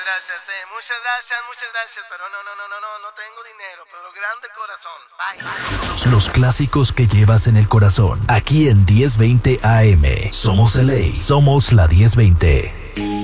Gracias, muchas gracias, pero no tengo dinero, pero grande corazón. Bye. Los clásicos que llevas en el corazón, aquí en 1020 AM. Somos LA, somos la 1020.